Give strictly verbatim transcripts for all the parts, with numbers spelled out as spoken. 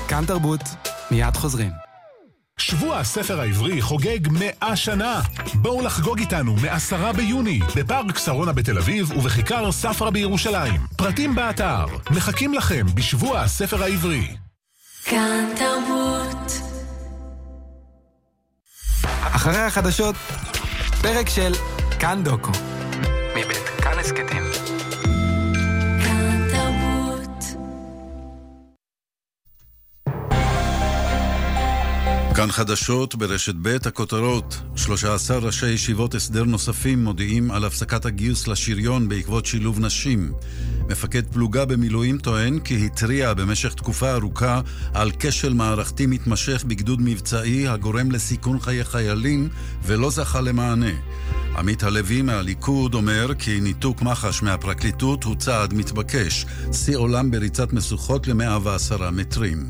כאן תרבות, מיד חוזרים. שבוע הספר העברי חוגג מאה שנה. בואו לחגוג איתנו מעשרה ביוני בפארק שרונה בתל אביב ובכיכר ספרא בירושלים. פרטים באתר. מחכים לכם בשבוע הספר העברי. כאן תרבות. אחרי החדשות, פרק של כאן דוקו. מבית כאן הסקטים. כאן תרבות. כאן חדשות ברשת ב' הכותרות. שלושה עשר ראשי ישיבות הסדר נוספים מודיעים על הפסקת הגיוס לשריון בעקבות שילוב נשים. מפקד פלוגה במילואים טוען כי התריע במשך תקופה ארוכה על כשל מערכתי מתמשך בגדוד מבצעי הגורם לסיכון חיי חיילים ולא זכה למענה. עמית הלוי מהליכוד אומר כי ניתוק מח"ש מהפרקליטות הוא צעד מתבקש. שיא עולם בריצת משוכות ל-מאה ועשרה מטרים.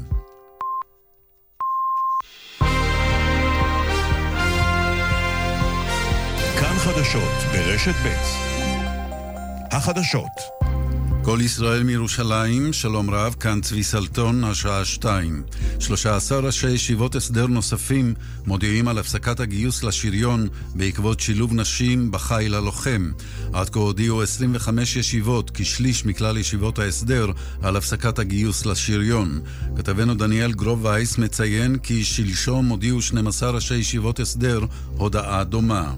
כאן חדשות ברשת ב' החדשות. כל ישראל מירושלים, שלום רב, כאן צבי סלטון, השעה שתיים. שלושה עשר ראשי ישיבות הסדר נוספים מודיעים על הפסקת הגיוס לשריון בעקבות שילוב נשים בחיל הלוחם. עד כה הודיעו עשרים וחמש ישיבות, כשליש מכלל ישיבות ההסדר, על הפסקת הגיוס לשריון. כתבנו דניאל גרוב וייס מציין כי שלשום הודיעו שנים עשר ראשי ישיבות הסדר הודעה דומה.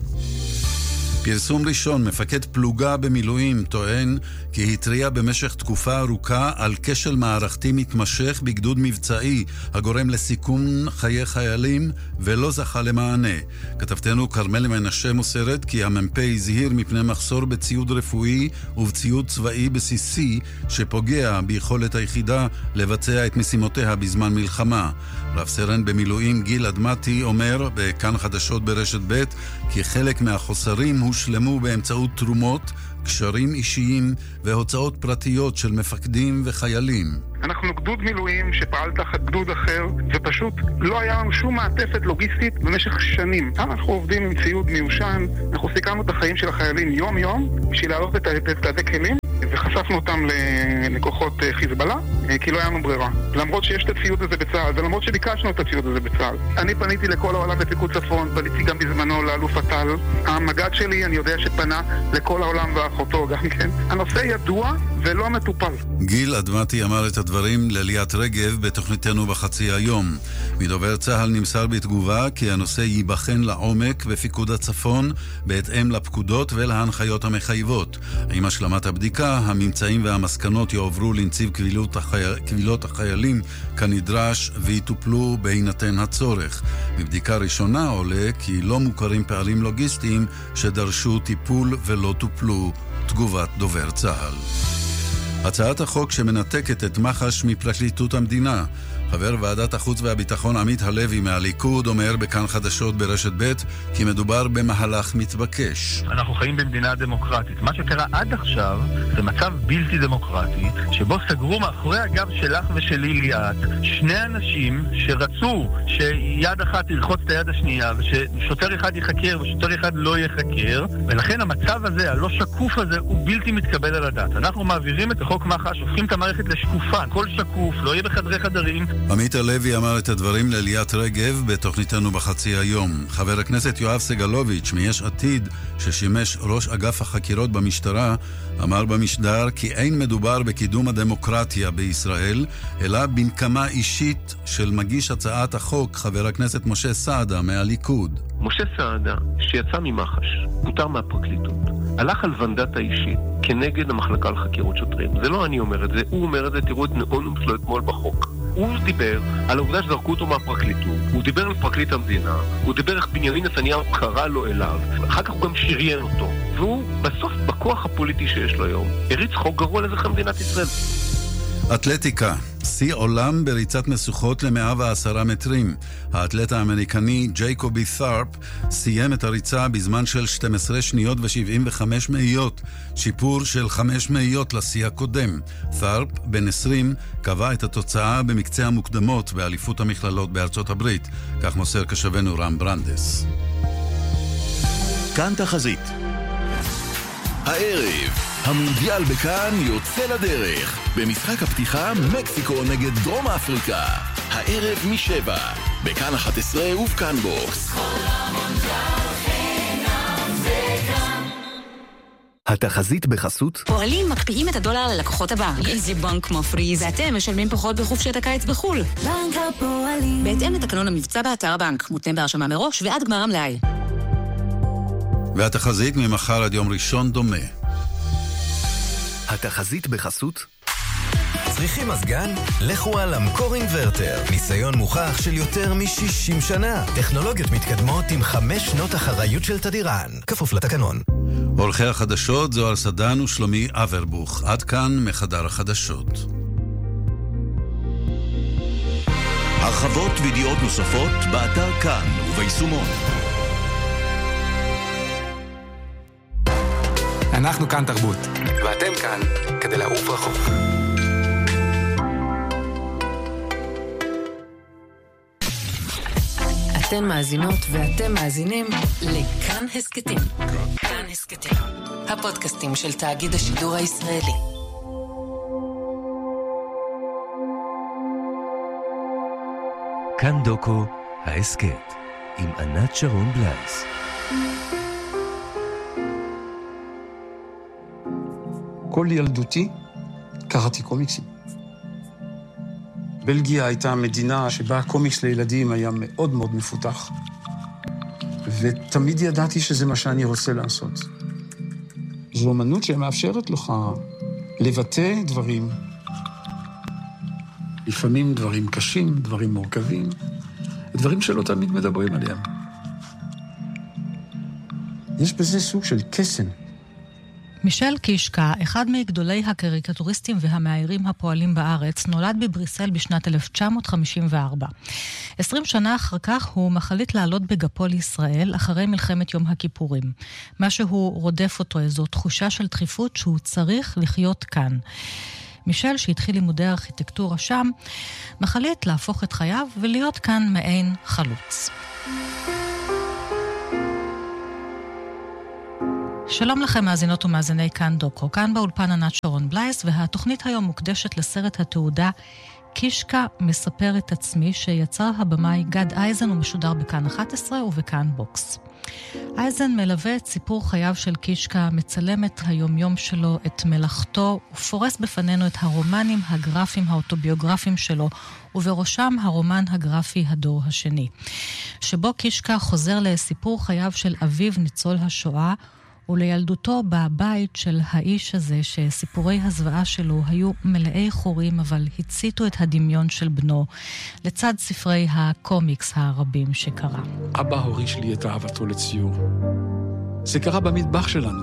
פרסום ראשון, מפקד פלוגה במילואים טוען כי התריע במשך תקופה ארוכה על כשל מערכתי מתמשך בגדוד מבצעי הגורם לסיכון חיי חיילים ולא זכה למענה. כתבתנו קרמל מנשה מוסרת כי המ"פ הזהיר מפני מחסור בציוד רפואי ובציוד צבאי בסיסי שפוגע ביכולת היחידה לבצע את משימותיה בזמן מלחמה. רב סרן במילואים גיל אדמתי אומר בכאן חדשות ברשת ב' כי חלק מהחוסרים הושלמו באמצעות תרומות, קשרים אישיים והוצאות פרטיות של מפקדים וחיילים. אנחנו גדוד מילואים שפעל תחת גדוד אחר, ופשוט לא היה לנו שום מעטפת לוגיסטית במשך שנים. אנחנו עובדים עם ציוד מיושן, אנחנו סיכמנו את החיים של החיילים יום יום בשביל להעלות את תעדי כלים, וחשפנו אותם לכוחות חיזבאללה, כי לא היה לנו ברירה. למרות שיש את הציוד הזה בצה"ל, ולמרות שביקשנו את הציוד הזה בצה"ל. אני פניתי לכל העולם בפיקוד צפון, פניתי גם בזמנו לאלוף הטל. המג"ד שלי, אני יודע שפנה לכל העולם ואחותו גם כן. הנושא ידוע ולא מטופל. גיל אדמתי אמר את הדברים לליאת רגב בתוכניתנו בחצי היום. מדובר צה"ל נמסר בתגובה כי הנושא ייבחן לעומק בפיקוד הצפון בהתאם לפקודות ולהנחיות המחייבות. עם השלמת הבדיקה, הממצאים והמסקנות יעברו לנציב קבילות, החי... קבילות החיילים כנדרש ויטופלו בהינתן הצורך. בבדיקה ראשונה עולה כי לא מוכרים פערים לוגיסטיים שדרשו טיפול ולא טופלו. תגובת דובר צה"ל. הצעת החוק שמנתקת את מח"ש מפרקליטות המדינה. חבר ועדת החוץ והביטחון עמית הלוי מהליכוד אומר בכאן חדשות ברשת ב' כי מדובר במהלך מתבקש. אנחנו חיים במדינה דמוקרטית. מה שקרה עד עכשיו זה מצב בלתי דמוקרטי שבו סגרו מאחורי הגב שלך ושלי ליאת שני אנשים שרצו שיד אחת תלחוץ את היד השנייה וששוטר אחד יחקר ושוטר אחד לא יחקר, ולכן המצב הזה, הלא שקוף הזה, הוא בלתי מתקבל על הדעת. אנחנו מעבירים את החוק מח"ש, הופכים את המערכת לשקופה, כל שקוף, לא יהיה בחדרי חדרים. עמית הלוי אמר את הדברים לליאת רגב בתוכניתנו בחצי היום. חבר הכנסת יואב סגלוביץ' מיש עתיד, ששימש ראש אגף החקירות במשטרה, אמר במשדר כי אין מדובר בקידום הדמוקרטיה בישראל, אלא בנקמה אישית של מגיש הצעת החוק, חבר הכנסת משה סעדה מהליכוד. משה סעדה, שיצא ממח"ש, פוטר מהפרקליטות, הלך על ונדטה אישית כנגד המחלקה לחקירות שוטרים. זה לא אני אומר את זה, הוא אומר את זה, תראו את נאום שלו אתמול בחוק. הוא דיבר על העובדה שזרקו אותו מהפרקליטות, הוא דיבר על פרקליט המדינה, הוא דיבר איך בנימין נתניהו קרא לו אליו, אחר כך הוא גם שריין אותו, והוא בסוף בכוח הפוליטי שיש לו היום הריץ חוק גרוע לאזרחי מדינת ישראל. אתלטיקה, שיא עולם בריצת משוכות ל-מאה ועשרה מטרים. האתלט האמריקני ג'ייקובי ת'ארפ סיים את הריצה בזמן של שתים עשרה שניות ו-שבעים וחמש מאיות, שיפור של חמש מאיות לשיא הקודם. ת'ארפ, בן עשרים, קבע את התוצאה במקצה המוקדמות באליפות המכללות בארצות הברית. כך מוסר קשבנו רם ברנדס. כאן תחזית. הערב, המונדיאל בכאן יוצא לדרך. במשחק הפתיחה, מקסיקו נגד דרום אפריקה. הערב משבע, בכאן אחת עשרה ובכאן בוקס. התחזית בחסות פועלים מקפיאים את הדולר ללקוחות הבנק. איזה בנק מפריז, ואתם משלמים פחות בחופשת הקיץ בחול. בנק הפועלים. בהתאם לתקנון המבצע באתר הבנק, מותנה בהרשמה מראש ועד גמר המלאי. והתחזית ממחר עד יום ראשון דומה. התחזית בחסות צריכים מזגן? לכו על אמקור אינברטר. ניסיון מוכח של יותר מ-שישים שנה. טכנולוגיות מתקדמות עם חמש שנות אחריות של תדירן. כפוף לתקנון. עורכי החדשות זוהר סדן ושלומי אברבוך. עד כאן מחדר החדשות. הרחבות וידיעות נוספות באתר כאן וביישומון. אנחנו כאן תרבות, ואתם כאן כדי לעוף רחוק. אתן מאזינות ואתם מאזינים לכאן הסקטים. כאן הסקטים, הפודקאסטים של תאגיד השידור הישראלי. כאן דוקו, ההסקט, עם ענת שרון בלייס. כל ילדותי קראתי קומיקסים. בלגיה הייתה מדינה שבה הקומיקס לילדים היה מאוד מאוד מפותח. ותמיד ידעתי שזה מה שאני רוצה לעשות. זו אומנות שמאפשרת לך לבטא דברים. לפעמים דברים קשים, דברים מורכבים, דברים שלא תמיד מדברים עליהם. יש בזה סוג של קסם. מישל קישקה, אחד מגדולי הקריקטוריסטים והמאיירים הפועלים בארץ, נולד בבריסל בשנת אלף תשע מאות חמישים וארבע. עשרים שנה אחר כך הוא מחליט לעלות בגפו לישראל אחרי מלחמת יום הכיפורים. מה שהוא רודף אותו, איזו תחושה של דחיפות שהוא צריך לחיות כאן. מישל, שהתחיל לימודי ארכיטקטורה שם, מחליט להפוך את חייו ולהיות כאן מעין חלוץ. שלום לכם מאזינות ומאזיני כאן דוקו, כאן באולפן ענת שרון בלייס, והתוכנית היום מוקדשת לסרט התעודה קישקה מספר את עצמי, שיצר הבמאי גד אייזן ומשודר בכאן אחת עשרה ובכאן בוקס. אייזן מלווה את סיפור חייו של קישקה, מצלם את היומיום שלו, את מלאכתו, ופורס בפנינו את הרומנים הגרפיים האוטוביוגרפיים שלו, ובראשם הרומן הגרפי הדור השני, שבו קישקה חוזר לסיפור חייו של אביו ניצול השואה, ולילדותו בבית של האיש הזה, שסיפורי הזוועה שלו היו מלאי חורים, אבל הציתו את הדמיון של בנו, לצד ספרי הקומיקס הרבים שקרא. אבא הוריש לי את אהבתו לציור. זה קרה במטבח שלנו.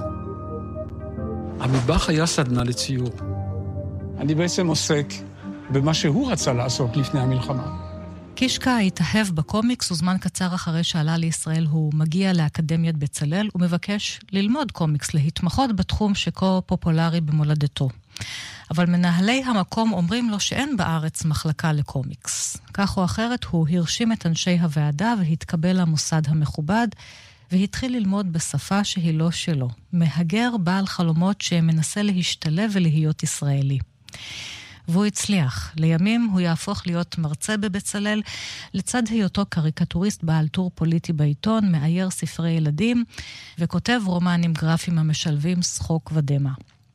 המטבח היה סדנה לציור. אני בעצם עוסק במה שהוא רצה לעסוק לפני המלחמה. קישקה התאהב בקומיקס, וזמן קצר אחרי שעלה לישראל הוא מגיע לאקדמיית בצלאל ומבקש ללמוד קומיקס, להתמחות בתחום שכה פופולרי במולדתו. אבל מנהלי המקום אומרים לו שאין בארץ מחלקה לקומיקס. כך או אחרת הוא הרשים את אנשי הוועדה והתקבל למוסד המכובד, והתחיל ללמוד בשפה שהיא לא שלו. מהגר בעל חלומות שמנסה להשתלב ולהיות ישראלי. והוא הצליח. לימים הוא יהפוך להיות מרצה בבצלאל, לצד היותו קריקטוריסט בעל טור פוליטי בעיתון, מאייר ספרי ילדים, וכותב רומנים גרפיים המשלבים שחוק ודמה.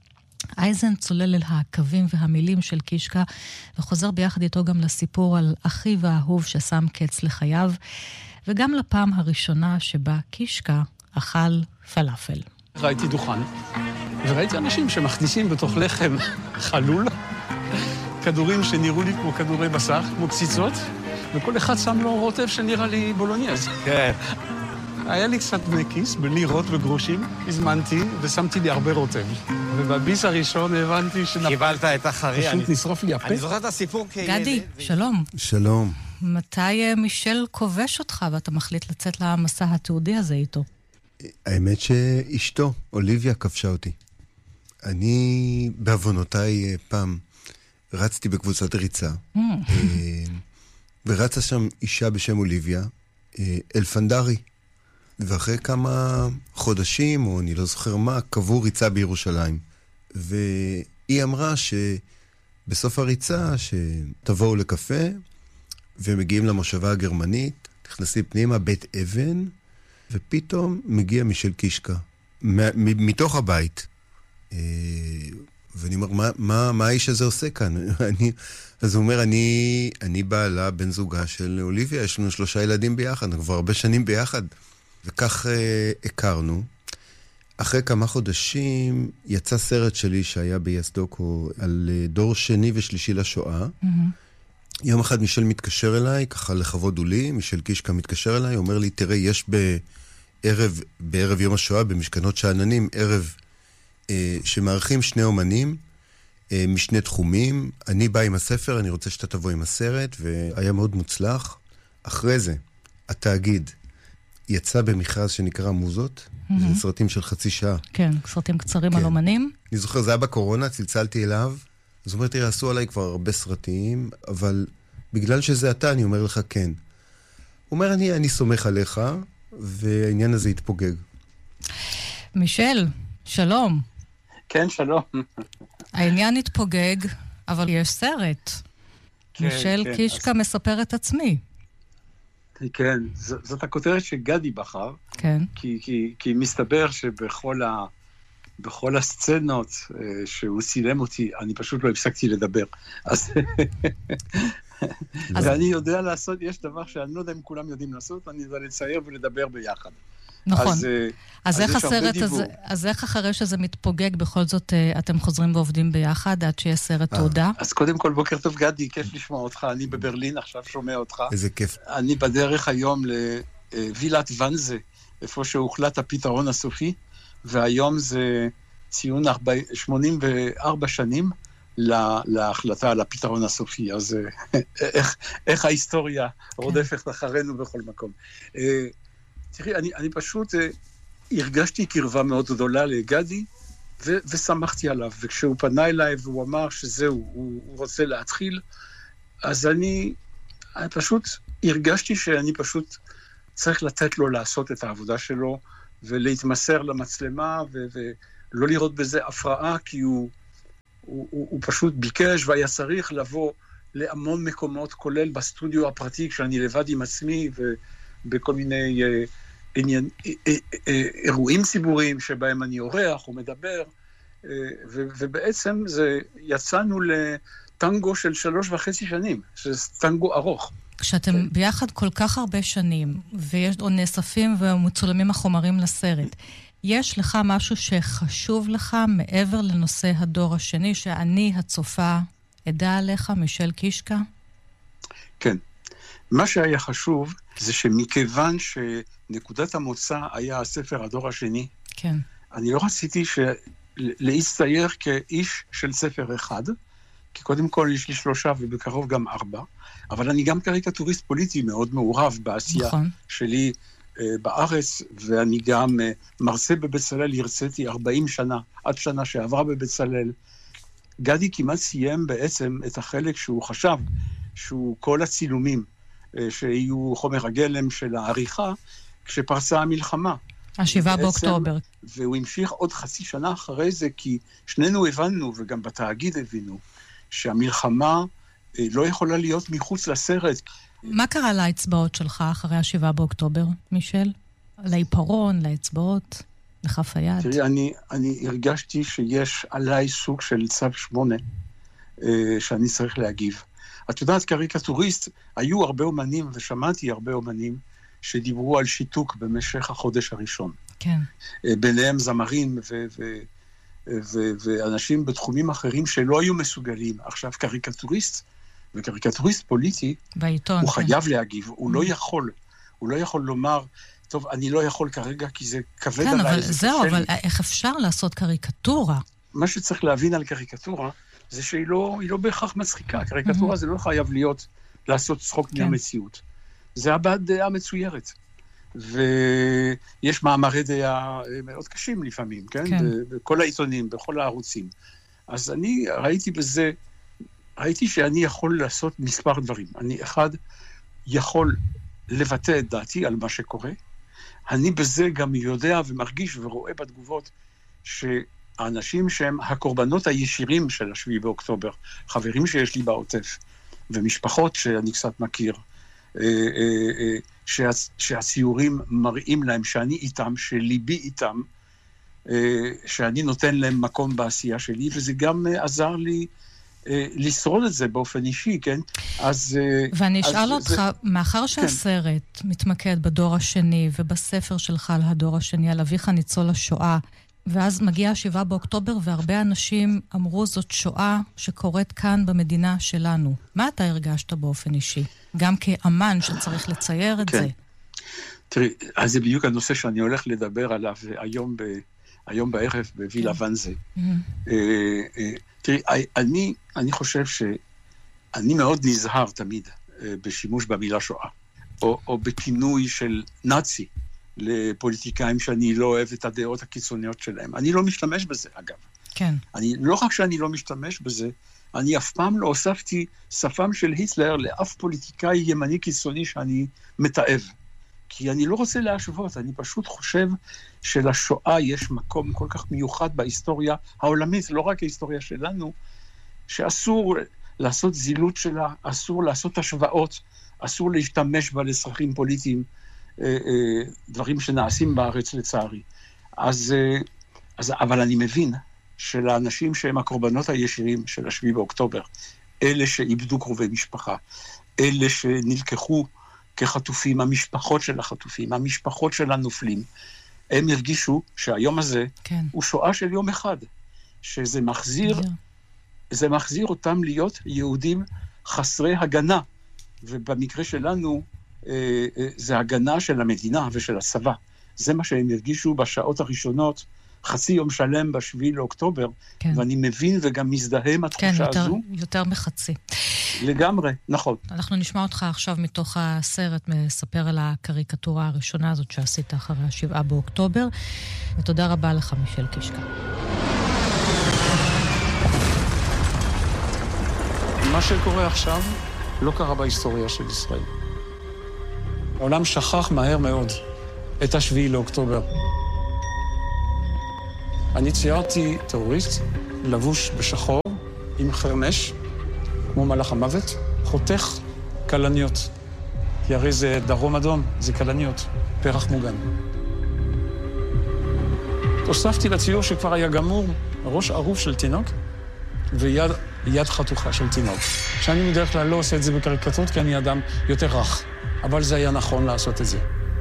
אייזן צולל אל הקווים והמילים של קישקה, וחוזר ביחד איתו גם לסיפור על אחיו האהוב ששם קץ לחייו, וגם לפעם הראשונה שבה קישקה אכל פלאפל. ראיתי דוכן, וראיתי אנשים שמכניסים בתוך לחם חלול, כדורים שנראו לי כמו כדורי בשר, כמו קציצות, וכל אחד שם לו רוטב שנראה לי בולוניאז. כן. היה לי קצת דמי כיס, בלירות וגרושים, הזמנתי ושמתי לי הרבה רוטב. ובביס הראשון הבנתי שנפ... קיבלת את החרי. פשוט נשרוף לי הפה. אני זוכר את הסיפור כילד. גדי, שלום. שלום. מתי מישל כובש אותך ואתה מחליט לצאת למסע התיעודי הזה איתו? האמת שאשתו, אוליביה, כבשה אותי. אני, בעוונותיי פעם, רצתי בקבוצת ריצה, ורצה שם אישה בשם אוליביה, אלפנדרי. ואחרי כמה חודשים, או אני לא זוכר מה, קבעו ריצה בירושלים. והיא אמרה שבסוף הריצה, שתבואו לקפה, ומגיעים למושבה הגרמנית, נכנסים פנימה, בית אבן, ופתאום מגיע מישל קישקה, מתוך הבית. ואני אומר, מה, מה, מה האיש הזה עושה כאן? אני, אז הוא אומר, אני, אני בעלה, בן זוגה של אוליביה, יש לנו שלושה ילדים ביחד, אנחנו כבר הרבה שנים ביחד. וכך אה, הכרנו. אחרי כמה חודשים יצא סרט שלי שהיה ביסדוקו על אה, דור שני ושלישי לשואה. Mm-hmm. יום אחד מישל מתקשר אליי, ככה לכבוד הוא לי, מישל קישקה מתקשר אליי, אומר לי, תראה, יש בערב, בערב יום השואה, במשכנות שעננים, ערב אה, שמארחים שני אומנים, אה, משני תחומים. אני בא עם הספר, אני רוצה שאתה תבוא עם הסרט, והיה מאוד מוצלח. אחרי זה, התאגיד יצא במכרז שנקרא מוזות, mm-hmm. זה סרטים של חצי שעה. כן, סרטים קצרים כן. על אומנים. אני זוכר, זה היה בקורונה, צלצלתי אליו, אז הוא אומר, תראה, עשו עליי כבר הרבה סרטים, אבל בגלל שזה אתה, אני אומר לך כן. הוא אומר, אני, אני סומך עליך, והעניין הזה יתפוגג. מישל, שלום. כן, שלום. העניין יתפוגג, אבל יש סרט. כן, מישל כן, קישקה אז... מספר את עצמי. כן, ז, זאת הכותרת שגדי בחר. כן. כי, כי, כי מסתבר שבכל ה... בכל הסצנות uh, שהוא צילם אותי, אני פשוט לא הפסקתי לדבר. אז... ואני יודע לעשות, יש דבר שאני לא יודע אם כולם יודעים לעשות, אני יודע לצייר ולדבר ביחד. נכון. אז, אז, אז, איך הסרט הזה, אז איך אחרי שזה מתפוגג, בכל זאת אתם חוזרים ועובדים ביחד, עד שיש סרט תעודה? אז קודם כל, בוקר טוב גדי, כיף לשמוע אותך, אני בברלין, עכשיו שומע אותך. איזה כיף. אני בדרך היום לווילת ונזה, איפה שהוחלט הפתרון הסופי, והיום זה ציון שמונים וארבע שנים להחלטה על הפתרון הסופי. אז איך, איך ההיסטוריה רודפת אחרינו בכל מקום. תראי, אני, אני פשוט הרגשתי קרבה מאוד גדולה לגדי, ו, ושמחתי עליו. וכשהוא פנה אליי והוא אמר שזהו, הוא, הוא רוצה להתחיל, אז אני, אני פשוט הרגשתי שאני פשוט צריך לתת לו לעשות את העבודה שלו, ולהתמסר למצלמה, ו- ולא לראות בזה הפרעה, כי הוא, הוא, הוא, הוא פשוט ביקש, והיה צריך לבוא להמון מקומות, כולל בסטודיו הפרטי, כשאני לבד עם עצמי, ובכל מיני אה, עניין, אה, אה, אה, אירועים ציבוריים, שבהם אני אורח או מדבר, אה, ו- ובעצם זה, יצאנו לטנגו של שלוש וחצי שנים, שזה טנגו ארוך. כשאתם ביחד כל כך הרבה שנים, ויש עוד נאספים ומצולמים החומרים לסרט, יש לך משהו שחשוב לך מעבר לנושא הדור השני, שאני הצופה עדה עליך, מישל קישקה? כן. מה שהיה חשוב זה שמכיוון שנקודת המוצא היה הספר הדור השני, כן. אני לא רציתי להצטייר כאיש של ספר אחד, כי קודם כל יש לי שלושה ובקרוב גם ארבע, אבל אני גם קריקטוריסט פוליטי מאוד מעורב בעשייה נכון. שלי uh, בארץ, ואני גם uh, מרצה בבצלאל, הרציתי ארבעים שנה, עד שנה שעברה בבצלאל. גדי כמעט סיים בעצם את החלק שהוא חשב, שהוא כל הצילומים, uh, שיהיו חומר הגלם של העריכה, כשפרצה המלחמה. השבעה באוקטובר. והוא המשיך עוד חצי שנה אחרי זה, כי שנינו הבנו, וגם בתאגיד הבינו, שהמלחמה לא יכולה להיות מחוץ לסרט. מה קרה לאצבעות שלך אחרי השבעה באוקטובר, מישל? לעיפרון, לאצבעות, לכף היד? תראי, אני, אני הרגשתי שיש עליי סוג של צו שמונה, שאני צריך להגיב. את יודעת, קריקטוריסט, היו הרבה אומנים, ושמעתי הרבה אומנים, שדיברו על שיתוק במשך החודש הראשון. כן. ביניהם זמרים ו... ו ו- ואנשים בתחומים אחרים שלא היו מסוגלים. עכשיו קריקטוריסט, וקריקטוריסט פוליטי, בעיתון, הוא כן. חייב להגיב, הוא mm. לא יכול, הוא לא יכול לומר, טוב, אני לא יכול כרגע, כי זה כבד כן, עליי. כן, אבל זהו, אבל איך אפשר לעשות קריקטורה? מה שצריך להבין על קריקטורה, זה שהיא לא, היא לא בהכרח מצחיקה. קריקטורה mm-hmm. זה לא חייב להיות, לעשות צחוק כן. מהמציאות. זה הבעת דעה מצוירת. ויש מאמרי דעה מאוד קשים לפעמים, כן? כן. בכל העיתונים, בכל הערוצים. אז אני ראיתי בזה, ראיתי שאני יכול לעשות מספר דברים. אני אחד יכול לבטא את דעתי על מה שקורה, אני בזה גם יודע ומרגיש ורואה בתגובות שהאנשים שהם הקורבנות הישירים של השביעי באוקטובר, חברים שיש לי בעוטף, ומשפחות שאני קצת מכיר, שהציורים מראים להם שאני איתם, שליבי איתם, שאני נותן להם מקום בעשייה שלי, וזה גם עזר לי לשרוד את זה באופן אישי, כן? אז... ואני אשאל אותך, מאחר שהסרט מתמקד בדור השני, ובספר שלך על הדור השני, על אביך ניצול השואה, ואז מגיע השבעה באוקטובר, והרבה אנשים אמרו זאת שואה שקורית כאן במדינה שלנו. מה אתה הרגשת באופן אישי? גם כאמן שצריך לצייר את זה. תראי, אז זה בדיוק הנושא שאני הולך לדבר עליו היום ב... היום בערב בווילה ונזה. תראי, אני, אני חושב שאני מאוד נזהר תמיד בשימוש במילה שואה, או, או בכינוי של נאצי לפוליטיקאים שאני לא אוהב את הדעות הקיצוניות שלהם. אני לא משתמש בזה, אגב. כן. אני, לא רק שאני לא משתמש בזה, אני אף פעם לא הוספתי שפם של היטלר לאף פוליטיקאי ימני קיצוני שאני מתאהב. כי אני לא רוצה להשוות, אני פשוט חושב שלשואה יש מקום כל כך מיוחד בהיסטוריה העולמית, לא רק ההיסטוריה שלנו, שאסור לעשות זילות שלה, אסור לעשות השוואות, אסור להשתמש בה לצרכים פוליטיים, דברים שנעשים בארץ לצערי. אז, אז, אבל אני מבין שלאנשים שהם הקורבנות הישירים של השביעי באוקטובר, אלה שאיבדו קרובי משפחה, אלה שנלקחו כחטופים, המשפחות של החטופים, המשפחות של הנופלים, הם הרגישו שהיום הזה כן. הוא שואה של יום אחד, שזה מחזיר, זה מחזיר אותם להיות יהודים חסרי הגנה, ובמקרה שלנו אה, אה, זה הגנה של המדינה ושל הצבא. זה מה שהם הרגישו בשעות הראשונות, חצי יום שלם בשביעי לאוקטובר, כן. ואני מבין וגם מזדהה עם התחושה כן, יותר, הזו. יותר מחצי. לגמרי, נכון. אנחנו נשמע אותך עכשיו מתוך הסרט, מספר על הקריקטורה הראשונה הזאת שעשית אחרי השבעה באוקטובר, ותודה רבה לך, מישל קישקה. מה שקורה עכשיו לא קרה בהיסטוריה של ישראל. העולם שכח מהר מאוד את השביעי לאוקטובר. אני ציירתי טרוריסט, לבוש בשחור, עם חרמש, כמו מלאך המוות, חותך קלניות. כי הרי זה דרום אדום, זה קלניות, פרח מוגן. הוספתי לציור שכבר היה גמור, ראש ערוף של תינוק, ויד יד חתוכה של תינוק. שאני בדרך כלל לא עושה את זה בקריקטורות, כי אני אדם יותר רך. אבל זה היה נכון לעשות את זה.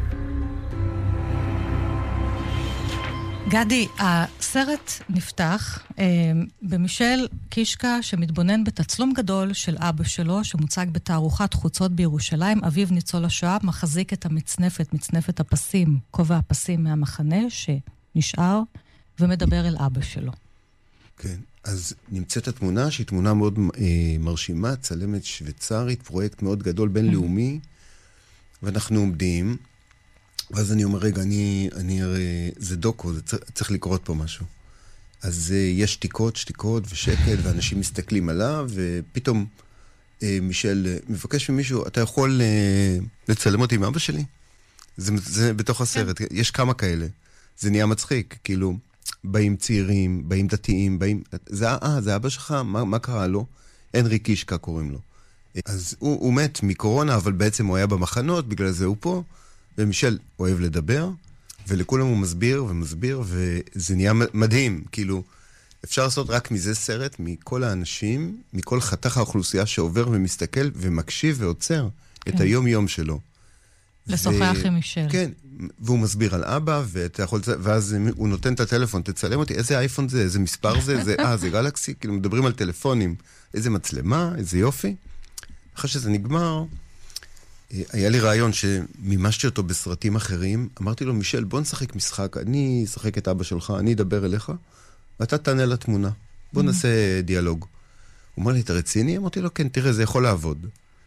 גדי, הסרט נפתח אה, במישל קישקה שמתבונן בתצלום גדול של אבא שלו, שמוצג בתערוכת חוצות בירושלים. אביו ניצול השואה מחזיק את המצנפת, מצנפת הפסים, כובע הפסים מהמחנה שנשאר, ומדבר אל אבא שלו. כן, אז נמצאת התמונה שהיא תמונה מאוד אה, מרשימה, צלמת שוויצרית, פרויקט מאוד גדול בינלאומי, ואנחנו עומדים, ואז אני אומר, רגע, אני, אני הרי, זה דוקו, זה צריך, צריך לקרות פה משהו. אז uh, יש שתיקות, שתיקות ושקט, ואנשים מסתכלים עליו, ופתאום uh, מישל uh, מבקש ממישהו, אתה יכול uh, לצלם אותי עם אבא שלי? זה, זה בתוך הסרט, כן. יש כמה כאלה. זה נהיה מצחיק, כאילו, באים צעירים, באים דתיים, באים... זה, אה, זה אבא שלך? מה, מה קרה לו? הנרי קישקה קוראים לו. אז הוא, הוא מת מקורונה, אבל בעצם הוא היה במחנות, בגלל זה הוא פה. ומישל אוהב לדבר, ולכולם הוא מסביר ומסביר, וזה נהיה מדהים, כאילו, אפשר לעשות רק מזה סרט, מכל האנשים, מכל חתך האוכלוסייה שעובר ומסתכל, ומקשיב ועוצר כן. את היום-יום שלו. לשוחח ו... עם מישל. כן, והוא מסביר על אבא, ואתה יכול... ואז הוא נותן את הטלפון, תצלם אותי, איזה אייפון זה, איזה מספר זה, זה, אה, זה גלקסי, כאילו מדברים על טלפונים, איזה מצלמה, איזה יופי. אחרי שזה נגמר, היה לי רעיון שמימשתי אותו בסרטים אחרים, אמרתי לו, מישל, בוא נשחק משחק, אני אשחק את אבא שלך, אני אדבר אליך, ואתה תענה לתמונה. בוא נעשה דיאלוג. הוא אומר לי, אתה רציני? אמרתי לו, כן, תראה, זה יכול לעבוד.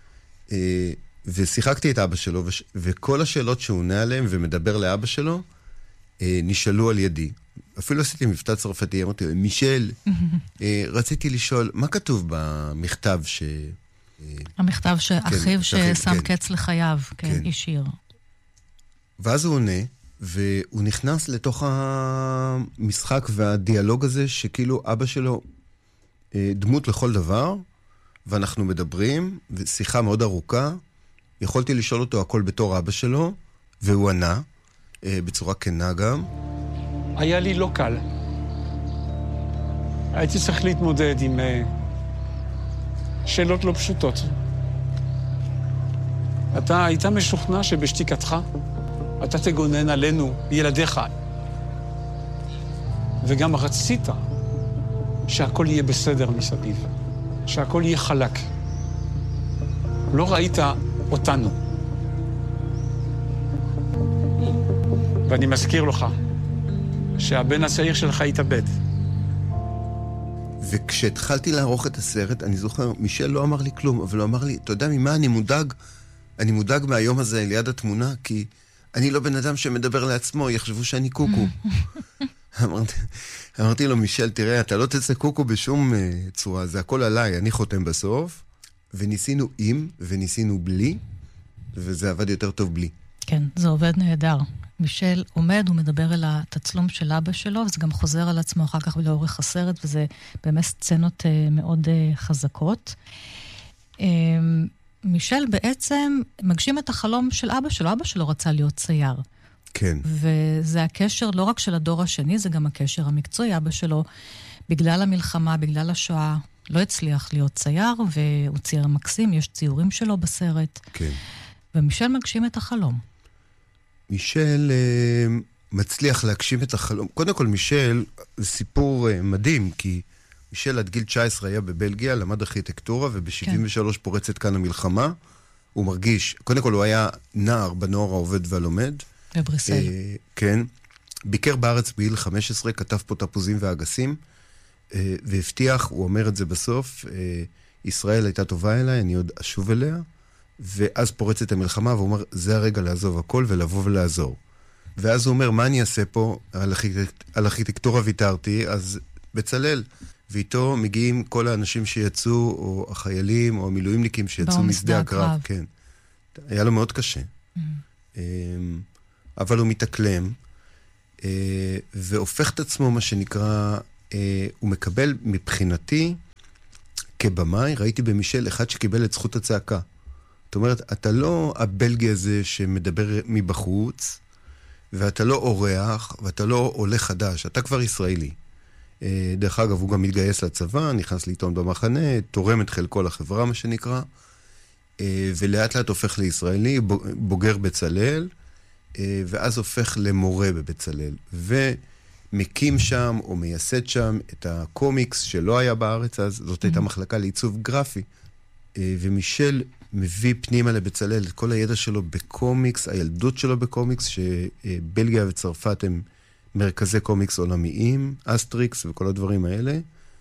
ושיחקתי את אבא שלו, וכל השאלות שהוא עונה עליהם ומדבר לאבא שלו, נשאלו על ידי. אפילו עשיתי מבטא צרפתי, אמרתי לו, מישל, רציתי לשאול, מה כתוב במכתב ש... המכתב שאחיו ששם קץ לחייו, כן, ישיר. ואז הוא עונה, והוא נכנס לתוך המשחק והדיאלוג הזה, שכאילו אבא שלו דמות לכל דבר, ואנחנו מדברים, ושיחה מאוד ארוכה, יכולתי לשאול אותו הכל בתור אבא שלו, והוא ענה, בצורה כנה גם. היה לי לא קל. הייתי צריך להתמודד עם שאלות לא פשוטות. אתה היית משוכנע שבשתיקתך אתה תגונן עלינו, ילדיך. וגם רצית שהכל יהיה בסדר מסביב, שהכל יהיה חלק. לא ראית אותנו. ואני מזכיר לך שהבן הצעיר שלך התאבד. וכשהתחלתי לערוך את הסרט, אני זוכר, מישל לא אמר לי כלום, אבל הוא אמר לי, אתה יודע ממה אני מודאג? אני מודאג מהיום הזה ליד התמונה, כי אני לא בן אדם שמדבר לעצמו, יחשבו שאני קוקו. אמרתי, אמרתי לו, מישל, תראה, אתה לא תצא קוקו בשום uh, צורה, זה הכל עליי, אני חותם בסוף, וניסינו עם, וניסינו בלי, וזה עבד יותר טוב בלי. כן, זה עובד נהדר. מישל עומד ומדבר אל התצלום של אבא שלו, וזה גם חוזר על עצמו אחר כך לאורך הסרט, וזה באמת סצנות uh, מאוד uh, חזקות. Uh, מישל בעצם מגשים את החלום של אבא שלו. אבא שלו רצה להיות צייר. כן. וזה הקשר לא רק של הדור השני, זה גם הקשר המקצועי. אבא שלו, בגלל המלחמה, בגלל השואה, לא הצליח להיות צייר, והוא צייר מקסים, יש ציורים שלו בסרט. כן. ומישל מגשים את החלום. מישל uh, מצליח להגשים את החלום. קודם כל, מישל, זה סיפור uh, מדהים, כי מישל עד גיל תשע עשרה היה בבלגיה, למד ארכיטקטורה, וב-שבעים ושלוש כן. פורצת כאן המלחמה. הוא מרגיש, קודם כל הוא היה נער בנוער העובד והלומד. בבריסל. אה, כן. ביקר בארץ בגיל חמש עשרה, כתב פה תפוזים ואגסים, אה, והבטיח, הוא אומר את זה בסוף, אה, ישראל הייתה טובה אליי, אני עוד אשוב אליה, ואז פורצת המלחמה, והוא אומר, זה הרגע לעזוב הכל ולבוא ולעזור. ואז הוא אומר, מה אני אעשה פה? על, ארכיטקט, על ארכיטקטורה ויתרתי, אז בצלל. ואיתו מגיעים כל האנשים שיצאו, או החיילים, או המילואימניקים שיצאו משדה הקרב. כן. היה לו מאוד קשה. Mm-hmm. אבל הוא מתאקלם, והופך את עצמו, מה שנקרא, הוא מקבל מבחינתי, כבמאי, ראיתי במישל אחד שקיבל את זכות הצעקה. זאת אומרת, אתה לא הבלגי הזה שמדבר מבחוץ, ואתה לא אורח, ואתה לא עולה חדש, אתה כבר ישראלי. דרך אגב, הוא גם מתגייס לצבא, נכנס לעיתון במחנה, תורם את חלקו לחברה, מה שנקרא, ולאט לאט הופך לישראלי, בוגר בצלל, ואז הופך למורה בבצלל, ומקים שם, או מייסד שם, את הקומיקס שלא היה בארץ, אז זאת הייתה מחלקה לעיצוב גרפי, ומישל מביא פנימה לבצלל את כל הידע שלו בקומיקס, הילדות שלו בקומיקס, שבלגיה וצרפת הם מרכזי קומיקס עולמיים, אסטריקס וכל הדברים האלה,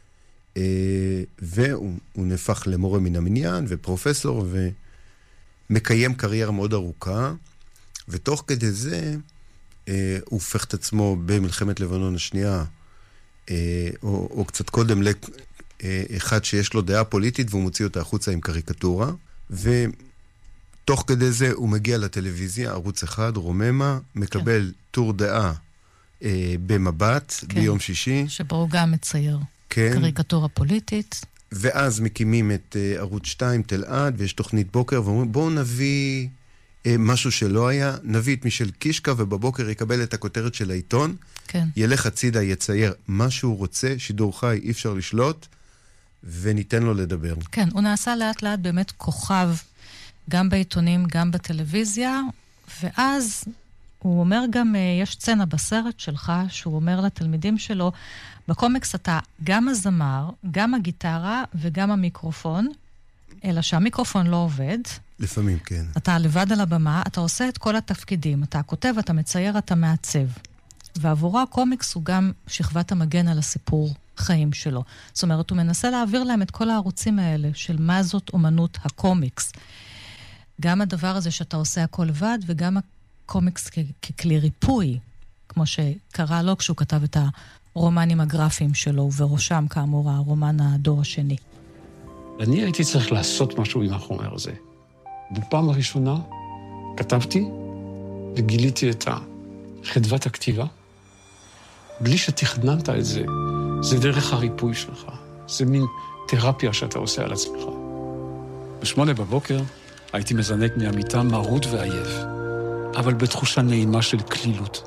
והוא נהפך למורה מן המניין ופרופסור, ומקיים קריירה מאוד ארוכה, ותוך כדי זה הוא הופך את עצמו במלחמת לבנון השנייה, או, או קצת קודם לאחד שיש לו דעה פוליטית, והוא מוציא אותה החוצה עם קריקטורה, ותוך כדי זה הוא מגיע לטלוויזיה, ערוץ אחד, רוממה, מקבל כן. טור דעה אה, במבט, כן. ביום שישי. שבו הוא גם מצייר כן. קריקטורה פוליטית. ואז מקימים את אה, ערוץ שתיים, תל-עד, ויש תוכנית בוקר, ואומרים, בואו נביא אה, משהו שלא היה, נביא את מישל קישקה, ובבוקר יקבל את הכותרת של העיתון, כן. ילך הצידה, יצייר מה שהוא רוצה, שידור חי, אי אפשר לשלוט, וניתן לו לדבר. כן, הוא נעשה לאט לאט באמת כוכב, גם בעיתונים, גם בטלוויזיה, ואז הוא אומר גם, יש סצנה בסרט שלך, שהוא אומר לתלמידים שלו, בקומיקס אתה גם הזמר, גם הגיטרה וגם המיקרופון, אלא שהמיקרופון לא עובד. לפעמים, כן. אתה לבד על הבמה, אתה עושה את כל התפקידים, אתה כותב, אתה מצייר, אתה מעצב. ועבורו הקומיקס הוא גם שכבת המגן על הסיפור חיים שלו. זאת אומרת, הוא מנסה להעביר להם את כל הערוצים האלה של מה זאת אומנות הקומיקס. גם הדבר הזה שאתה עושה הכל לבד, וגם הקומיקס כ- ככלי ריפוי, כמו שקרה לו כשהוא כתב את הרומנים הגרפיים שלו, ובראשם כאמור הרומן הדור השני. אני הייתי צריך לעשות משהו עם החומר הזה. בפעם הראשונה כתבתי וגיליתי את חדוות הכתיבה, בלי שתכננת את זה, זה דרך הריפוי שלך. זה מין תרפיה שאתה עושה על עצמך. בשמונה בבוקר הייתי מזנק מהמיטה מרות ועייף, אבל בתחושה נעימה של כלילות.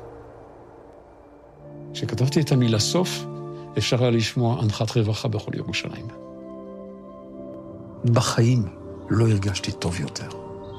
כשכתבתי את המילה סוף, אפשר היה לשמוע אנחת רווחה בכל ירושלים. בחיים לא הרגשתי טוב יותר.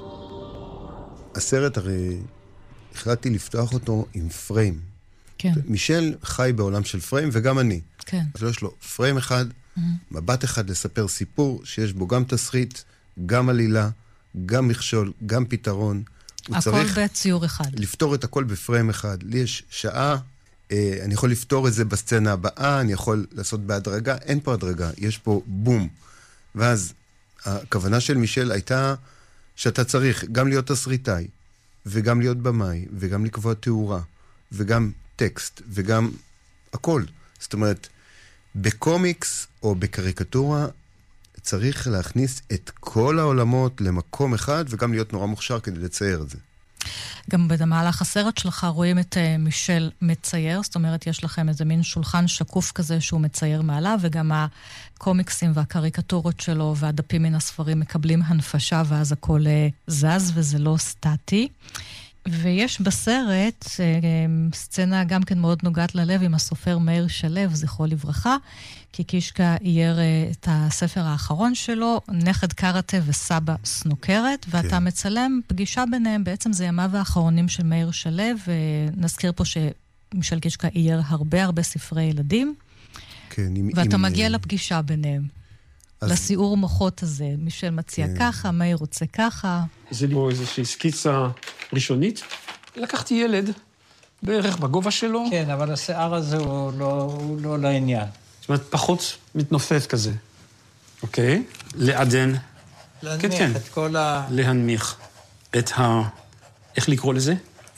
הסרט הרי החלטתי לפתוח אותו עם פריים. כן. מישל חי בעולם של פריים, וגם אני. כן. אז יש לו פריים אחד, mm-hmm. מבט אחד לספר סיפור, שיש בו גם תסריט, גם עלילה, גם מכשול, גם פתרון. הכל בציור אחד. לפתור את הכל בפריים אחד. לי יש שעה, אה, אני יכול לפתור את זה בסצנה הבאה, אני יכול לעשות בהדרגה, אין פה הדרגה, יש פה בום. ואז הכוונה של מישל הייתה שאתה צריך גם להיות תסריטאי, וגם להיות במאי, וגם לקבוע תאורה, וגם טקסט, וגם הכל. זאת אומרת, בקומיקס או בקריקטורה צריך להכניס את כל העולמות למקום אחד, וגם להיות נורא מוכשר כדי לצייר את זה. גם במהלך הסרט שלך רואים את uh, מישל מצייר, זאת אומרת, יש לכם איזה מין שולחן שקוף כזה שהוא מצייר מעליו, וגם הקומיקסים והקריקטורות שלו והדפים מן הספרים מקבלים הנפשה, ואז הכל uh, זז וזה לא סטטי. ויש בסרט uh, סצנה גם כן מאוד נוגעת ללב עם הסופר מאיר שלו, זכרו לברכה, כי קישקה אייר uh, את הספר האחרון שלו, נכד קראטה וסבא סנוקרת, ואתה כן. מצלם פגישה ביניהם, בעצם זה ימיו האחרונים של מאיר שלו, ונזכיר פה שמישל קישקה אייר הרבה הרבה ספרי ילדים, כן, עם, ואתה עם, מגיע עם... לפגישה ביניהם. אז... לסיעור מוחות הזה, מישל מציע כן. ככה, מאיר רוצה ככה. זה לא איזושהי סקיצה ראשונית. לקחתי ילד, בערך בגובה שלו. כן, אבל השיער הזה הוא לא, הוא לא לעניין. זאת אומרת, פחות מתנופף כזה. אוקיי? לעדן. להנמיך כן, כן. את כל ה... להנמיך את ה... איך לקרוא לזה?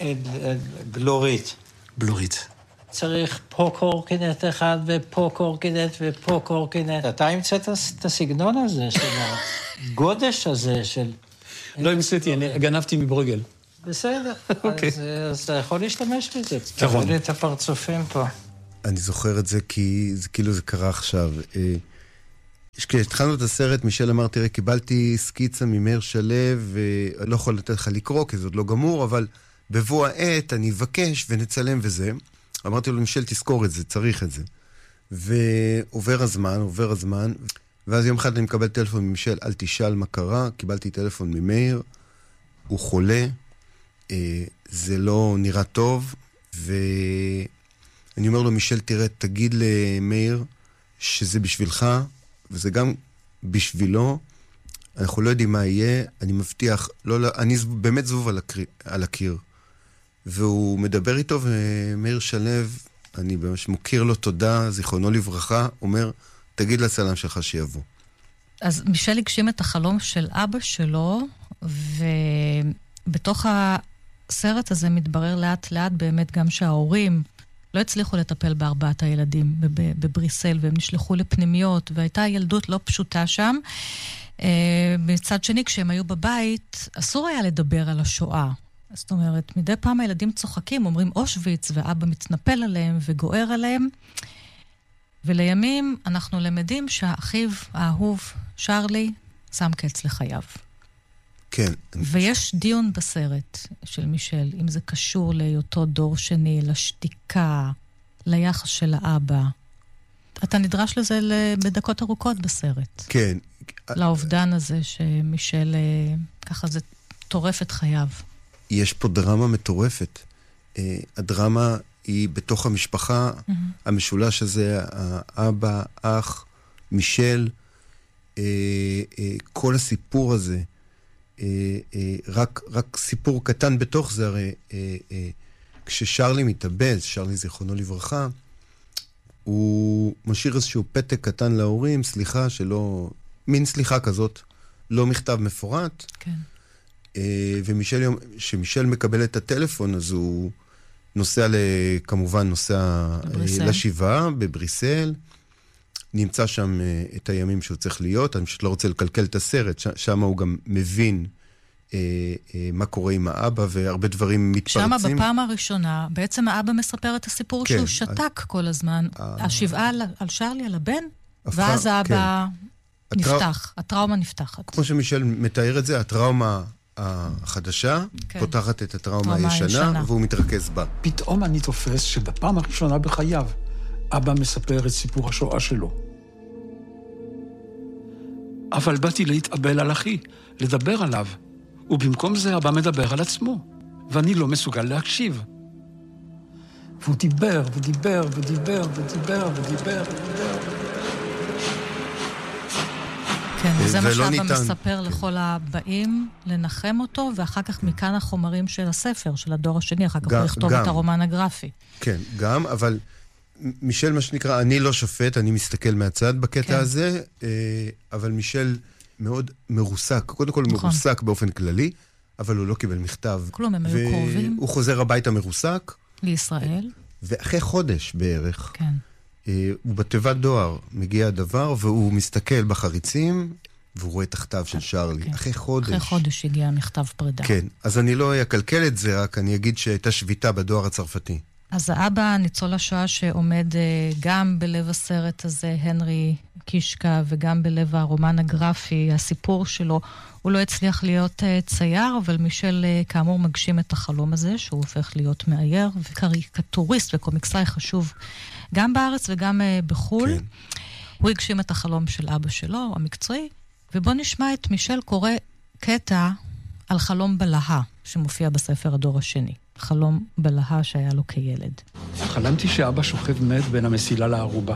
בלורית. בלורית. צריך פה קורקינט אחד, ופה קורקינט, ופה קורקינט. אתה המצאת את הסגנון הזה, של הגודש הזה, של... לא המצאתי, אני גנבתי מברגל. בסדר, אז אתה יכול להשתמש בזה. תראו לי את הפרצופים פה. אני זוכר את זה כי זה כאילו זה קרה עכשיו. כשהתחלנו את הסרט, מישל אמר, תראה, קיבלתי סקיצה ממאיר שלו, ולא יכול לתת לך לקרוא, כי זה עוד לא גמור, אבל בבוא העת אני אבקש ונצלם וזה. אמרתי לו, מישל, תזכור את זה, צריך את זה. ועובר הזמן, עובר הזמן, ואז יום אחד אני מקבל טלפון ממישל, אל תשאל מה קרה, קיבלתי טלפון ממאיר, הוא חולה, זה לא נראה טוב, ואני אומר לו, מישל, תראה, תגיד למאיר שזה בשבילך, וזה גם בשבילו, אנחנו לא יודעים מה יהיה, אני מבטיח, לא, אני באמת זבוב על, הקיר, על הקיר. והוא מדבר איתו, ומאיר שלו, אני ממש מוכיר לו תודה, זיכרונו לברכה, אומר, תגיד לצלם שלך שיבוא. אז מישל הגשים את החלום של אבא שלו, ובתוך הסרט הזה מתברר לאט לאט באמת גם שההורים לא הצליחו לטפל בארבעת הילדים בבריסל, והם נשלחו לפנימיות, והייתה ילדות לא פשוטה שם. מצד שני, כשהם היו בבית, אסור היה לדבר על השואה. זאת אומרת, מדי פעם הילדים צוחקים, אומרים אושוויץ, ואבא מתנפל עליהם וגוער עליהם. ולימים אנחנו למדים שהאחיו האהוב, שרלי, שם קץ לחייו. כן. ויש דיון בסרט של מישל, אם זה קשור להיותו דור שני, לשתיקה, ליחס של האבא. אתה נדרש לזה בדקות ארוכות בסרט. כן. לאובדן הזה שמישל, ככה זה טורף את חייו. יש פה דרמה מטורפת. הדרמה היא בתוך המשפחה, mm-hmm. המשולש הזה, האבא, אח, מישל, כל הסיפור הזה, רק, רק סיפור קטן בתוך זה, הרי כששרלי מתאבד, שרלי זיכרונו לברכה, הוא משאיר איזשהו פתק קטן להורים, סליחה שלא, מין סליחה כזאת, לא מכתב מפורט, כן. ומישל, שמישל מקבל את הטלפון, אז הוא נוסע, כמובן נוסע בבריסל. לשבעה בבריסל, נמצא שם את הימים שהוא צריך להיות, אני פשוט לא רוצה לקלקל את הסרט, שם הוא גם מבין אה, אה, מה קורה עם האבא, והרבה דברים מתפרצים. שמה בפעם הראשונה, בעצם האבא מספר את הסיפור כן, שהוא שתק ה... כל הזמן. ה... השבעה על, על שרלי, על הבן, הפר... ואז האבא כן. נפתח, הטרא... הטראומה נפתחת. כמו שמישל מתאר את זה, הטראומה החדשה כן. פותחת את הטראומה הישנה, והוא מתרכז בה. פתאום אני תופס שבפעם הראשונה בחייו, אבא מספר את סיפור השואה שלו. אבל באתי להתאבל על אחי, לדבר עליו. ובמקום זה אבא מדבר על עצמו, ואני לא מסוגל להקשיב. והוא דיבר, ודיבר, ודיבר, ודיבר, ודיבר, ודיבר. כן, וזה מה שאבא מספר לכל הבאים, לנחם אותו, ואחר כך מכאן החומרים של הספר, של הדור השני, אחר כך הוא יכתוב את הרומן הגרפי. כן, גם, אבל מישל, מה שנקרא, אני לא שופט, אני מסתכל מהצד בקטע הזה, אבל מישל מאוד מרוסק, קודם כל מרוסק באופן כללי, אבל הוא לא קיבל מכתב. כלום, הם היו קרובים. והוא חוזר הביתה מרוסק. לישראל. ואחרי חודש בערך, כן. הוא בתיבת דואר, מגיע הדבר, והוא מסתכל בחריצים, והוא רואה תחתיו של שרלי. כן. אחרי חודש. אחרי חודש הגיע מכתב פרידה. כן, אז אני לא אקלקל את זה, רק אני אגיד שהייתה שביתה בדואר הצרפתי. אז האבא, ניצול השואה שעומד גם בלב הסרט הזה, הנרי קישקה, וגם בלב הרומן הגרפי, הסיפור שלו, הוא לא הצליח להיות צייר, אבל מישל כאמור מגשים את החלום הזה, שהוא הופך להיות מאייר, וקריקטוריסט וקומיקסאי חשוב, גם בארץ וגם בחול. כן. הוא הגשים את החלום של אבא שלו, המקצועי, ובוא נשמע את מישל קורא קטע על חלום בלהה, שמופיע בספר הדור השני. חלום בלהה שהיה לו כילד. חלמתי שאבא שוכב מת בין המסילה לערובה.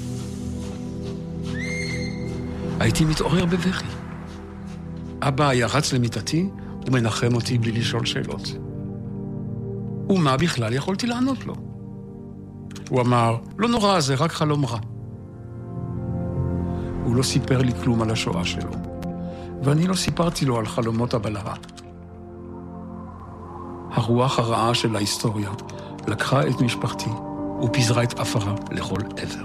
הייתי מתעורר בבכי. אבא היה רץ למיטתי ומנחם אותי בלי לשאול שאלות. ומה בכלל יכולתי לענות לו? הוא אמר, לא נורא, זה רק חלום רע. הוא לא סיפר לי כלום על השואה שלו, ואני לא סיפרתי לו על חלומות הבלהה. הרוח הרעה של ההיסטוריה לקחה את משפחתי ופיזרה את אפרה לכל עבר.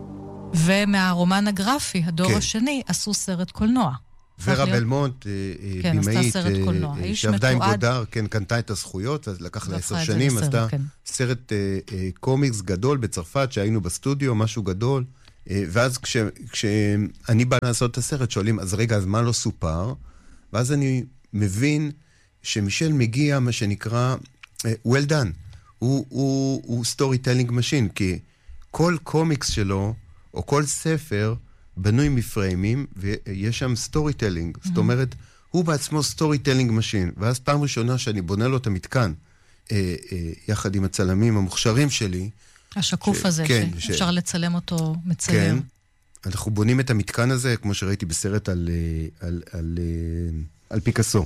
ומהרומן הגרפי, הדור כן. השני, עשו סרט קולנוע. ורה בלמונט, כן, בימאית, שעבדה עם מתועד... גודר, כן, קנתה את הזכויות, אז לקח לה עשר שנים, עשתה כן. סרט אה, קומיקס גדול בצרפת, שהיינו בסטודיו, משהו גדול, אה, ואז כש, כשאני בא לעשות את הסרט, שואלים, אז רגע, אז מה לא סופר? ואז אני מבין שמישל מגיע, מה שנקרא, uh, well done. הוא, הוא, הוא storytelling machine, כי כל קומיקס שלו, או כל ספר, בנוי מפריימים, ויש שם storytelling. Mm-hmm. זאת אומרת, הוא בעצמו storytelling machine. ואז פעם ראשונה שאני בונה לו את המתקן, אה, אה, יחד עם הצלמים המוכשרים שלי. השקוף ש... הזה, כן, שאפשר ש... לצלם אותו מצייר. כן, אנחנו בונים את המתקן הזה, כמו שראיתי בסרט על, על, על, על, על פיקאסו.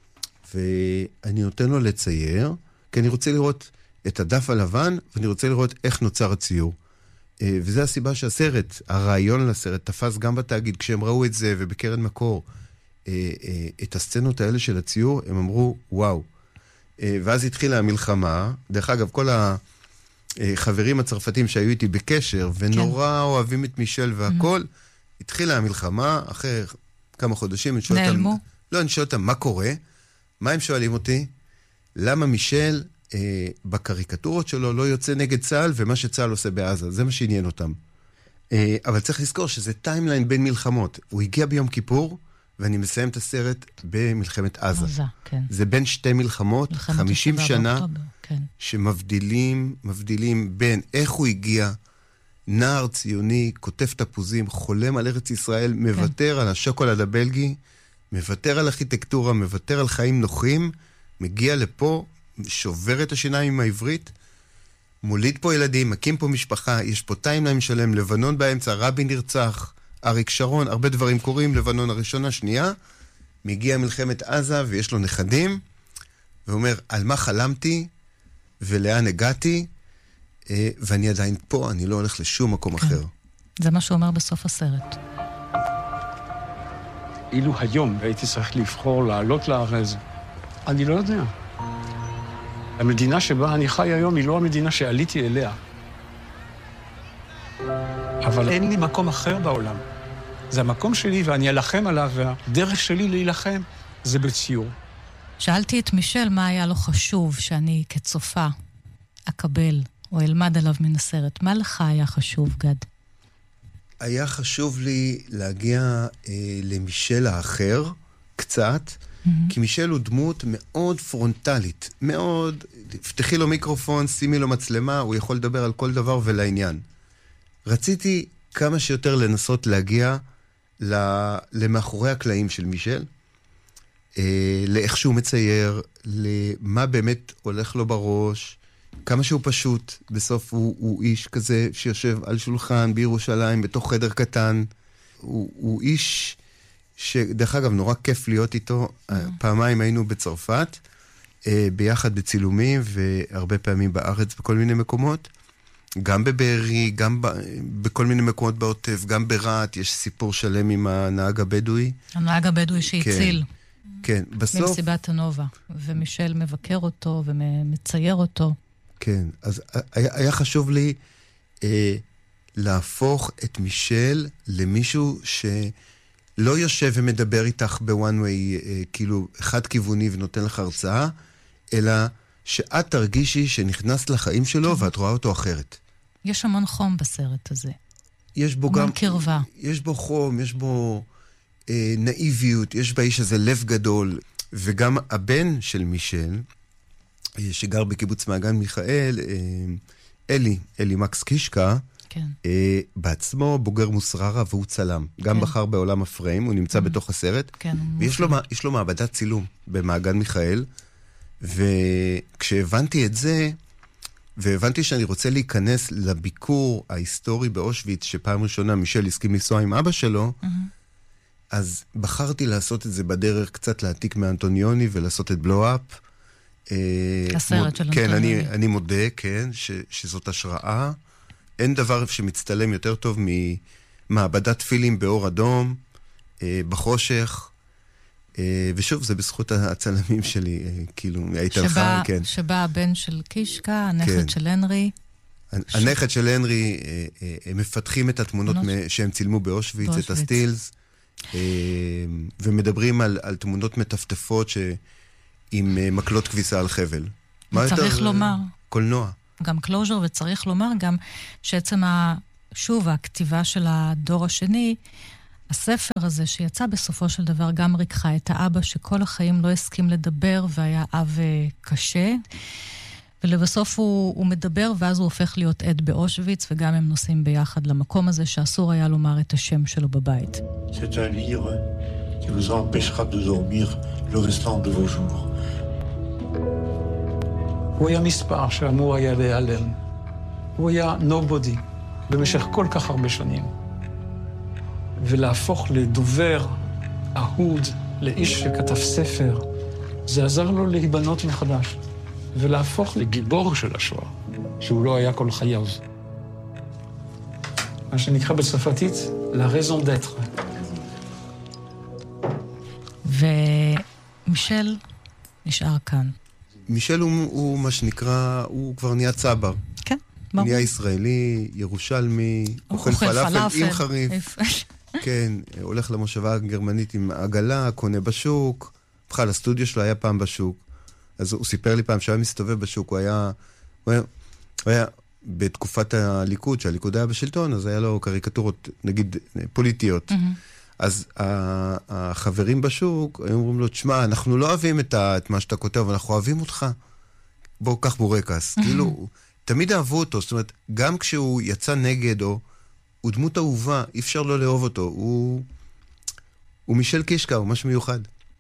ואני נותן לו לצייר, כי אני רוצה לראות את הדף הלבן, ואני רוצה לראות איך נוצר הציור. וזה הסיבה שהסרט, הרעיון לסרט, תפס גם בתאגיד, כשהם ראו את זה, ובקרן מקור, את הסצנות האלה של הציור, הם אמרו, וואו. ואז התחילה המלחמה, דרך אגב, כל החברים הצרפתים שהיו איתי בקשר, ונורא אוהבים את מישל והכל, התחילה המלחמה, אחרי כמה חודשים, נעלמו. לא, אני שואל אותם, מה קורה? מה הם שואלים אותי? למה מישל אה, בקריקטורות שלו לא יוצא נגד צה"ל, ומה שצה"ל עושה בעזה? זה מה שעניין אותם. אה, אבל צריך לזכור שזה טיימליין בין מלחמות. הוא הגיע ביום כיפור, ואני מסיים את הסרט במלחמת עזה. עזה, כן. זה בין שתי מלחמות, חמישים שנה, כן. שמבדילים, מבדילים בין איך הוא הגיע, נער ציוני, כותב תפוזים, חולם על ארץ ישראל, מוותר כן. על השוקולד הבלגי, מוותר על ארכיטקטורה, מוותר על חיים נוחים, מגיע לפה, שובר את השיניים עם העברית, מוליד פה ילדים, מקים פה משפחה, יש פה טיימליין שלם, לבנון באמצע, רבין נרצח, אריק שרון, הרבה דברים קורים, לבנון הראשונה, שנייה, מגיע מלחמת עזה ויש לו נכדים, ואומר, על מה חלמתי ולאן הגעתי, ואני עדיין פה, אני לא הולך לשום מקום כן. אחר. זה מה שהוא אומר בסוף הסרט. אילו היום הייתי צריך לבחור לעלות לארץ, אני לא יודע. המדינה שבה אני חי היום היא לא המדינה שעליתי אליה. אבל אין לי מקום אחר בעולם. זה המקום שלי ואני אלחם עליו, והדרך שלי להילחם זה בציור. שאלתי את מישל מה היה לו חשוב שאני כצופה אקבל או אלמד עליו מן הסרט. מה לך היה חשוב, גד? היה חשוב לי להגיע אה, למישל האחר קצת, mm-hmm. כי מישל הוא דמות מאוד פרונטלית, מאוד, תפתחי לו מיקרופון, שימי לו מצלמה, הוא יכול לדבר על כל דבר ולעניין. רציתי כמה שיותר לנסות להגיע למאחורי הקלעים של מישל, אה, לאיך שהוא מצייר, למה באמת הולך לו בראש, כמה שהוא פשוט. בסוף הוא, הוא איש כזה שיושב על שולחן בירושלים, בתוך חדר קטן. הוא, הוא איש שדרך אגב נורא כיף להיות איתו. Mm. פעמיים היינו בצרפת, אה, ביחד בצילומים, והרבה פעמים בארץ בכל מיני מקומות. גם בבארי, גם ב, בכל מיני מקומות בעוטף, גם ברעת, יש סיפור שלם עם הנהג הבדואי. הנהג הבדואי שהציל. כן, כן. בסוף... ממסיבת הנובה, ומישל מבקר אותו ומצייר אותו. כן, אז היה, היה חשוב לי אה, להפוך את מישל למישהו שלא יושב ומדבר איתך בוואן ווי, אה, כאילו חד כיווני ונותן לך הרצאה, אלא שאת תרגישי שנכנסת לחיים שלו ואת רואה אותו אחרת. יש המון חום בסרט הזה. יש בו גם... קרבה. יש בו חום, יש בו אה, נאיביות, יש באיש הזה לב גדול, וגם הבן של מישל, שגר בקיבוץ מעגן מיכאל, אלי, אלי מקס קישקה, כן. בעצמו בוגר מוסררה והוא צלם. גם כן. בחר בעולם הפריים, הוא נמצא mm. בתוך הסרט. כן, ויש לו, יש לו מעבדת צילום במעגן מיכאל, וכשהבנתי את זה, והבנתי שאני רוצה להיכנס לביקור ההיסטורי באושוויץ, שפעם ראשונה מישל הסכים לנסוע עם אבא שלו, mm-hmm. אז בחרתי לעשות את זה בדרך קצת להעתיק מאנטוניוני ולעשות את בלו-אפ, הסרט של כן, אני, אני מודה, כן, ש, שזאת השראה. אין דבר שמצטלם יותר טוב ממעבדת פילים באור אדום, אה, בחושך, אה, ושוב, זה בזכות הצלמים שלי, אה, כאילו, שבה, כן. שבה הבן של קישקה, הנכד כן. של הנרי. הנכד ש... של הנרי, אה, אה, הם מפתחים את התמונות מ... שהם צילמו באושוויץ, באושוויץ. את הסטילס, אה, ומדברים על, על תמונות מטפטפות ש... עם מקלות כביסה על חבל. צריך לומר. קולנוע. גם קלוז'ר, וצריך לומר גם שעצם, ה... שוב, הכתיבה של הדור השני, הספר הזה שיצא בסופו של דבר גם ריקחה את האבא שכל החיים לא הסכים לדבר והיה אב קשה, ולבסוף הוא, הוא מדבר ואז הוא הופך להיות עד באושוויץ, וגם הם נוסעים ביחד למקום הזה שאסור היה לומר את השם שלו בבית. C'est un livre qui vous empêchera de dormir le restant de vos jours. הוא היה מספר שאמור היה להיעלם. הוא היה nobody במשך כל כך הרבה שנים. ולהפוך לדובר, אהוד, לאיש שכתב ספר, זה עזר לו להיבנות מחדש. ולהפוך לגיבור של השואה, שהוא לא היה כל חייו. מה שנקרא בצרפתית, la raison d'être. ומישל נשאר כאן. מישל הוא, הוא מה שנקרא, הוא כבר נהיה צבר. כן, ברור. נהיה ישראלי, ירושלמי, אוכל פלאפל עם חריף. כן, הולך למושבה הגרמנית עם עגלה, קונה בשוק, בכלל הסטודיו שלו היה פעם בשוק. אז הוא סיפר לי פעם שהיה מסתובב בשוק, הוא היה, הוא היה, הוא היה בתקופת הליכוד, שהליכוד היה בשלטון, אז היה לו קריקטורות, נגיד, פוליטיות. Mm-hmm. אז החברים בשוק, היו אומרים לו, תשמע, אנחנו לא אוהבים את, ה, את מה שאתה כותב, אנחנו אוהבים אותך. בוא, קח בורקס. Mm-hmm. כאילו, תמיד אהבו אותו, זאת אומרת, גם כשהוא יצא נגד, או הוא דמות אהובה, אי אפשר לא לאהוב אותו. הוא, הוא מישל קישקה, הוא משהו מיוחד.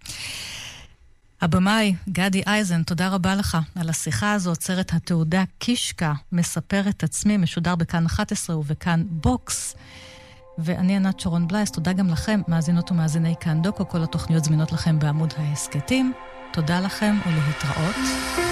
הבמאי, גדי אייזן, תודה רבה לך על השיחה הזאת. סרט התעודה קישקה מספר את עצמי, משודר בכאן אחת עשרה ובכאן בוקס. ואני ענת שרון בלייס, תודה גם לכם, מאזינות ומאזיני כאן דוקו, כל התוכניות זמינות לכם בעמוד ההסקטים. תודה לכם ולהתראות.